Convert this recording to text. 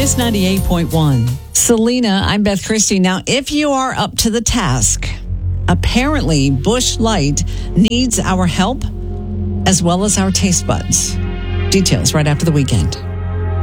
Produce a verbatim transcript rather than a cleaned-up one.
Kiss ninety-eight point one. Selena, I'm Beth Christie. Now, if you are up to the task, apparently Busch Light needs our help as well as our taste buds. Details right after the weekend.